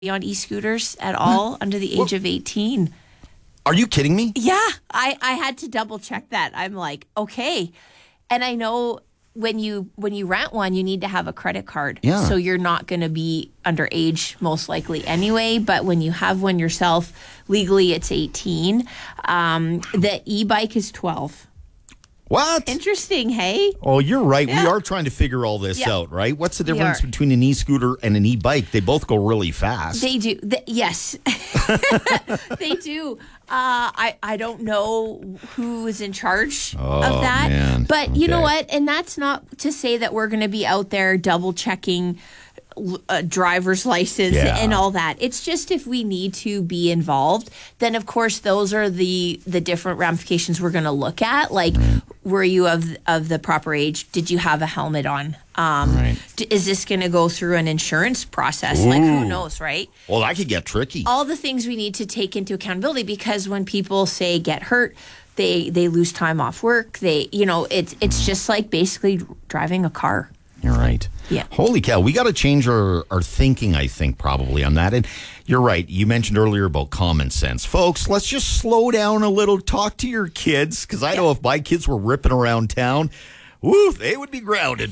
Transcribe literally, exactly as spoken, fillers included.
on e-scooters at all under the age of eighteen. Are you kidding me? Yeah, I, I had to double check that. I'm like, okay. And I know when you when you rent one, you need to have a credit card. Yeah. So you're not going to be underage most likely anyway. But when you have one yourself, legally it's eighteen. Um, the e-bike is twelve. What? Interesting, hey? Oh, you're right. Yeah. We are trying to figure all this Yeah. out, right? What's the We difference are. between an e-scooter and an e-bike? They both go really fast. They do. The, yes, they do. Uh, I, I don't know who is in charge Oh, of that. man. But you know Okay. what? And that's not to say that we're going to be out there double checking a driver's license Yeah. and all that. It's just if we need to be involved, then of course those are the the different ramifications we're going to look at. Like, were you of of the proper age? Did you have a helmet on? Um, Right. d- is this going to go through an insurance process? Like, who Ooh. knows, right? Well, that could get tricky. All the things we need to take into accountability, because when people say get hurt, they they lose time off work. They, you know, it's it's just like basically driving a car. You're right. Yeah. Holy cow. We got to change our, our thinking, I think, probably on that. And you're right. You mentioned earlier about common sense. Folks, let's just slow down a little. Talk to your kids, because I know if my kids were ripping around town, woo, they would be grounded.